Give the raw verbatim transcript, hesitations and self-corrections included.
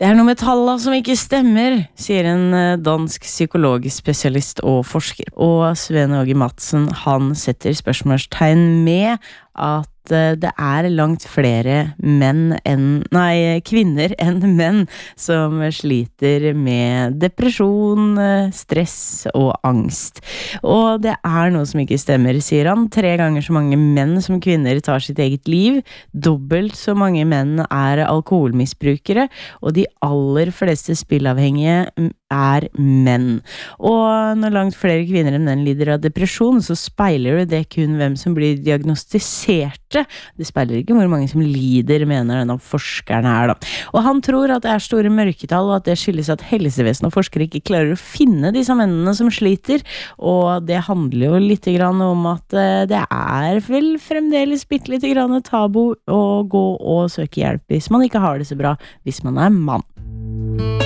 Det er noe med tallene som ikke stemmer, sier en eh, dansk psykologisk spesialist og forsker. Og Sven Åge Madsen, han setter spørsmålstegn med at eh, det er langt flere menn enn, nei, kvinner enn menn som sliter med depresjon, eh, stress og angst. Og det er noe som ikke stemmer, sier han. Tre ganger så mange menn som kvinner tar sitt eget liv. Dobbelt så mange menn er alkoholmisbrukere, og de aller fleste spillavhengige er menn. Og når langt flere kvinner enn menn lider av depresjon, så speiler det kun hvem som blir diagnostiserte. Det speiler ikke hvor mange som lider, mener denne forskeren her da. Og han tror at det er store mørketall, og at det skyldes at helsevesenet og forskere ikke klarer å finne disse mennene som sliter. Og det handler jo litt grann om at det er vel fremdeles bitte litt grann tabu å gå og søke hjelp hvis man ikke har det så bra, hvis man er mann.